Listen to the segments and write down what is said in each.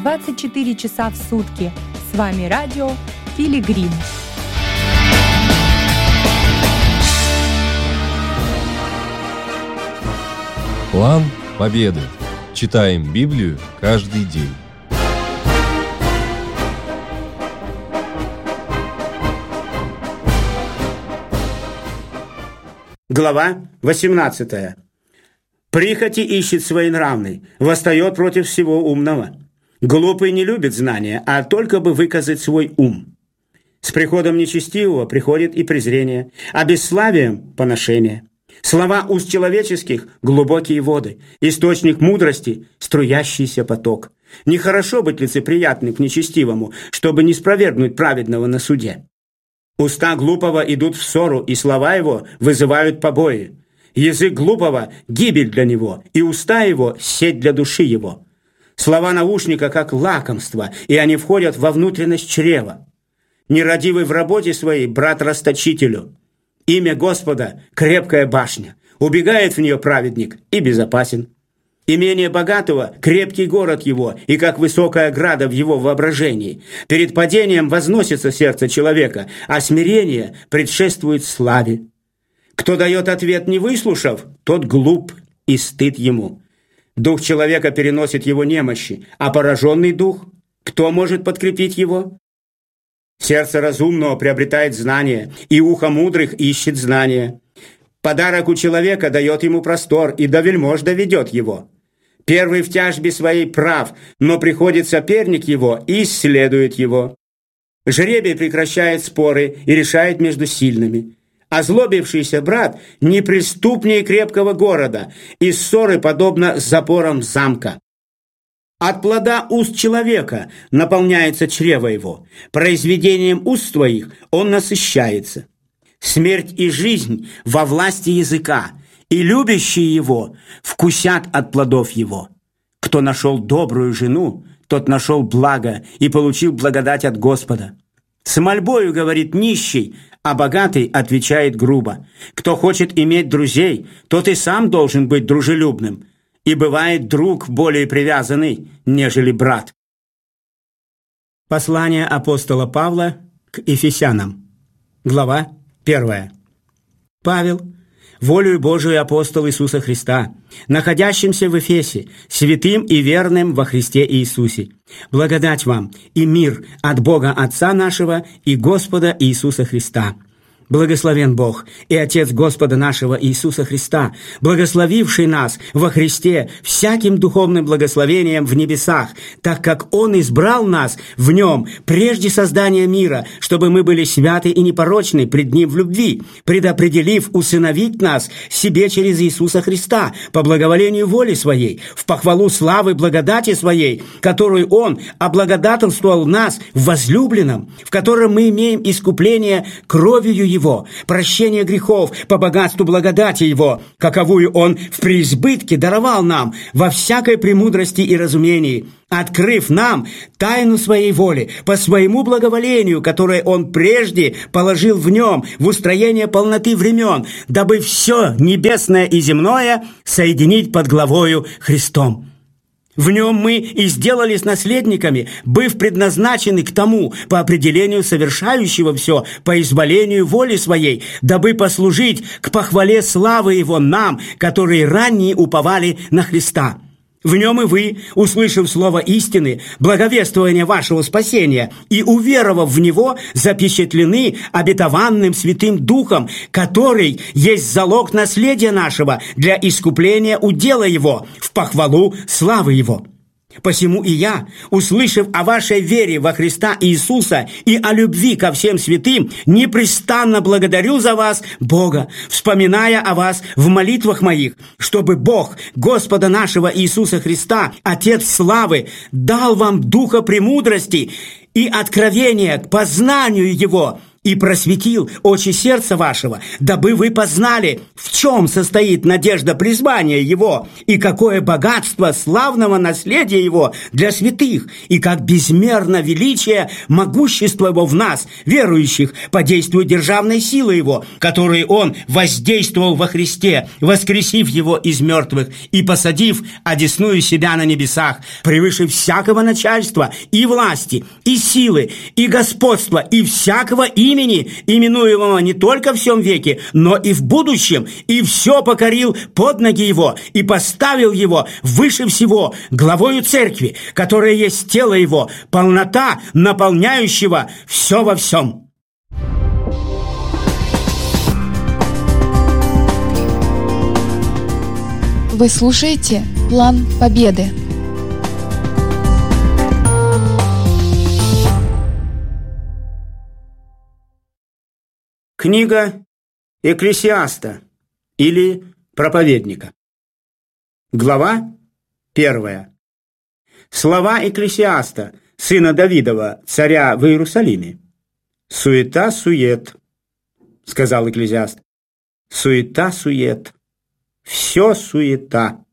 24 часа в сутки. С вами радио Пилигрим. План победы. Читаем Библию каждый день. Глава 18. Прихоти ищет своенравный, восстает против всего умного. Глупый не любит знания, а только бы выказать свой ум. С приходом нечестивого приходит и презрение, а бесславием – поношение. Слова уст человеческих – глубокие воды, источник мудрости – струящийся поток. Нехорошо быть лицеприятным к нечестивому, чтобы не спровергнуть праведного на суде. Уста глупого идут в ссору, и слова его вызывают побои. Язык глупого – гибель для него, и уста его – сеть для души его. Слова наушника как лакомство, и они входят во внутренность чрева. Нерадивый в работе своей брат расточителю. Имя Господа – крепкая башня, убегает в нее праведник и безопасен. Имение богатого – крепкий город его, и как высокая ограда в его воображении. Перед падением возносится сердце человека, а смирение предшествует славе. Кто дает ответ, не выслушав, тот глуп, и стыд ему. Дух человека переносит его немощи, а пораженный дух, кто может подкрепить его? Сердце разумного приобретает знание, и ухо мудрых ищет знания. Подарок у человека дает ему простор, и до вельмож доведет его. Первый в тяжбе своей прав, но приходит соперник его и исследует его. Жребий прекращает споры и решает между сильными. Озлобившийся брат неприступнее крепкого города, и ссоры подобно запорам замка. От плода уст человека наполняется чрево его, произведением уст твоих он насыщается. Смерть и жизнь во власти языка, и любящие его вкусят от плодов его. Кто нашел добрую жену, тот нашел благо и получил благодать от Господа. С мольбою говорит нищий, а богатый отвечает грубо. Кто хочет иметь друзей, тот и сам должен быть дружелюбным. И бывает друг более привязанный, нежели брат. Послание апостола Павла к Ефесянам. Глава 1. Павел, волею Божию апостол Иисуса Христа, находящимся в Эфесе, святым и верным во Христе Иисусе. Благодать вам и мир от Бога Отца нашего и Господа Иисуса Христа. Благословен Бог и Отец Господа нашего Иисуса Христа, благословивший нас во Христе всяким духовным благословением в небесах, так как Он избрал нас в Нем прежде создания мира, чтобы мы были святы и непорочны пред Ним в любви, предопределив усыновить нас себе через Иисуса Христа по благоволению воли Своей, в похвалу славы благодати Своей, которую Он облагодательствовал нас в возлюбленном, в котором мы имеем искупление кровью Его, прощение грехов по богатству благодати Его, каковую Он в преизбытке даровал нам во всякой премудрости и разумении, открыв нам тайну Своей воли по Своему благоволению, которое Он прежде положил в Нем в устроение полноты времен, дабы все небесное и земное соединить под главою Христом. В Нем мы и сделались наследниками, быв предназначены к тому, по определению совершающего все, по изволению воли Своей, дабы послужить к похвале славы Его нам, которые ранее уповали на Христа. В Нем и вы, услышав слово истины, благовествование вашего спасения, и уверовав в Него, запечатлены обетованным Святым Духом, который есть залог наследия нашего для искупления удела Его, в похвалу славы Его. Посему и я, услышав о вашей вере во Христа Иисуса и о любви ко всем святым, непрестанно благодарю за вас Бога, вспоминая о вас в молитвах моих, чтобы Бог, Господа нашего Иисуса Христа, Отец славы, дал вам духа премудрости и откровения к познанию Его, и просветил очи сердца вашего, дабы вы познали, в чем состоит надежда призвания его, и какое богатство славного наследия его для святых, и как безмерно величие могущества его в нас, верующих, по действию державной силы его, которой он воздействовал во Христе, воскресив его из мертвых и посадив одесную себя на небесах, превыше всякого начальства и власти, и силы, и господства, и всякого имени, именуемого не только в сем веке, но и в будущем, и все покорил под ноги его, и поставил его выше всего главою церкви, которая есть тело его, полнота наполняющего все во всем. Вы слушаете «План Победы». Книга Экклесиаста или Проповедника. Глава 1. Слова Экклесиаста, сына Давидова, царя в Иерусалиме. «Суета-сует», — сказал Экклесиаст. «Суета-сует. Все суета.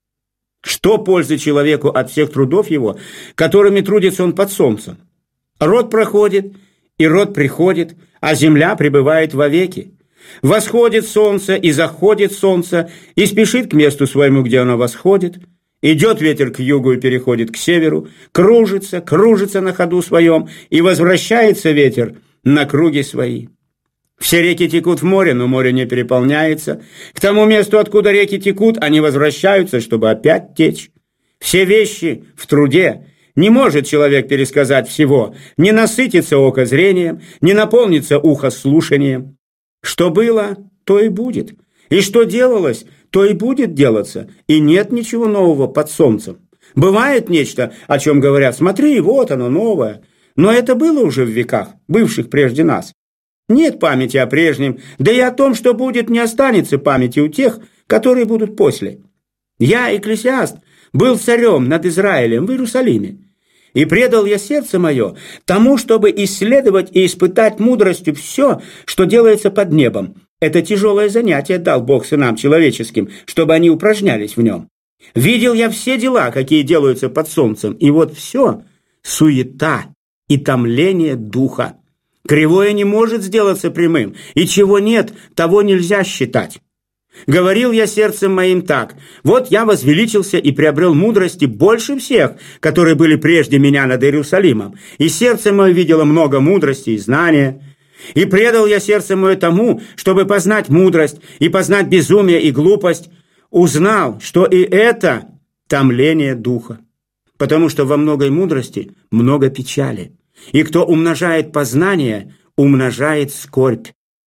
Что пользы человеку от всех трудов его, которыми трудится он под солнцем? Род проходит, и род приходит, а земля пребывает вовеки. Восходит солнце, и заходит солнце, и спешит к месту своему, где оно восходит. Идет ветер к югу и переходит к северу, кружится, кружится на ходу своем, и возвращается ветер на круги свои. Все реки текут в море, но море не переполняется. К тому месту, откуда реки текут, они возвращаются, чтобы опять течь. Все вещи в труде. Не может человек пересказать всего, не насытится око зрением, не наполнится ухо слушанием. Что было, то и будет, и что делалось, то и будет делаться, и нет ничего нового под солнцем. Бывает нечто, о чем говорят: смотри, вот оно новое, но это было уже в веках, бывших прежде нас. Нет памяти о прежнем, да и о том, что будет, не останется памяти у тех, которые будут после. Я, Экклесиаст, был царем над Израилем в Иерусалиме, и предал я сердце мое тому, чтобы исследовать и испытать мудростью все, что делается под небом. Это тяжелое занятие дал Бог сынам человеческим, чтобы они упражнялись в нем. Видел я все дела, какие делаются под солнцем, и вот все суета и томление духа. Кривое не может сделаться прямым, и чего нет, того нельзя считать. Говорил я сердцем моим так: вот я возвеличился и приобрел мудрости больше всех, которые были прежде меня над Иерусалимом, и сердце мое видело много мудрости и знания. И предал я сердце мое тому, чтобы познать мудрость и познать безумие и глупость. Узнал, что и это томление духа, потому что во многой мудрости много печали, и кто умножает познание, умножает скорбь.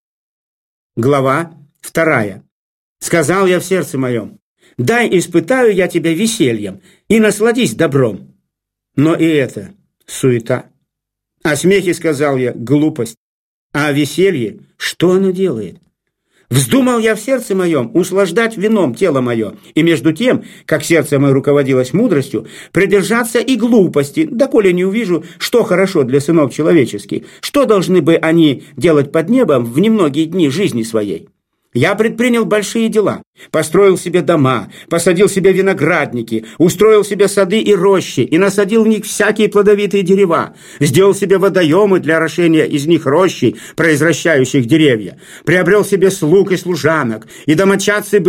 Глава 2. Сказал я в сердце моем: дай испытаю я тебя весельем, и насладись добром. Но и это суета. О смехе, сказал я, глупость, а о веселье, что оно делает? Вздумал я в сердце моем услаждать вином тело мое, и между тем, как сердце мое руководилось мудростью, придержаться и глупости, доколе не увижу, что хорошо для сынов человеческих, что должны бы они делать под небом в немногие дни жизни своей. Я предпринял большие дела, построил себе дома, посадил себе виноградники, устроил себе сады и рощи, и насадил в них всякие плодовитые дерева, сделал себе водоемы для орошения из них рощей, произвращающих деревья, приобрел себе слуг и служанок, и домочадцы